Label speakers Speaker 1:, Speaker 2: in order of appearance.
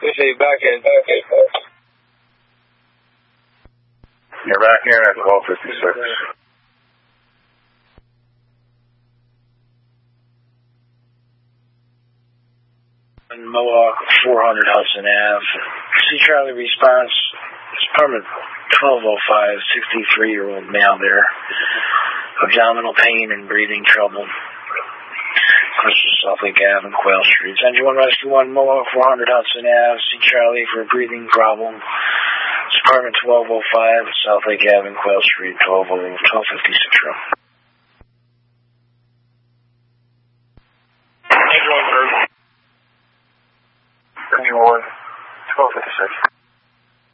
Speaker 1: You say back in.
Speaker 2: You're back here at 1256.
Speaker 3: Mohawk 400 Hudson Ave. See Charlie response. It's permit 1205, 63-year-old male there. Abdominal pain and breathing trouble. Crystal South Lake Ave and Quail Street. Engine 1 Rescue 1, Mohawk 400 Hudson Ave. See Charlie for a breathing problem. It's permit 1205, South Lake Ave and Quail Street, 1256 room.
Speaker 2: Engine 1, 1256.